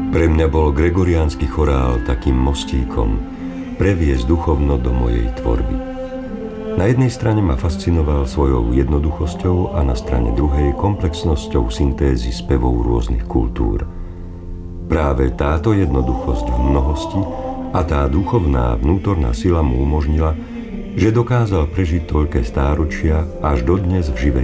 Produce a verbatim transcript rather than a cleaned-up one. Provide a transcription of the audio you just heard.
Pre mňa bol gregoriánsky chorál takým mostíkom previesť duchovno do mojej tvorby. Na jednej strane ma fascinoval svojou jednoduchosťou a na strane druhej komplexnosťou syntézy spevov rôznych kultúr. Práve táto jednoduchosť v mnohosti a tá duchovná vnútorná sila mu umožnila, že dokázal prežiť toľké stáročia až dodnes v živej